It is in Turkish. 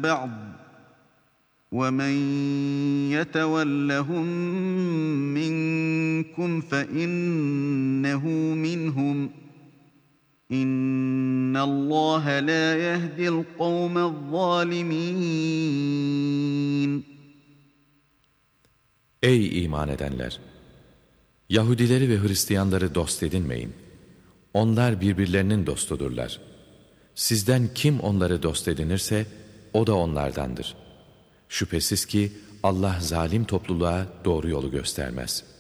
بَعْضٍ وَمَنْ يَتَوَلَّهُمْ مِنْكُمْ فَإِنَّهُ مِنْهُمْ إِنَّ اللّٰهَ لَا يَهْدِي الْقَوْمَ الظَّالِمِينَ. Ey iman edenler! Yahudileri ve Hristiyanları dost edinmeyin. Onlar birbirlerinin dostudurlar. Sizden kim onları dost edinirse, o da onlardandır. Şüphesiz ki Allah zalim topluluğa doğru yolu göstermez.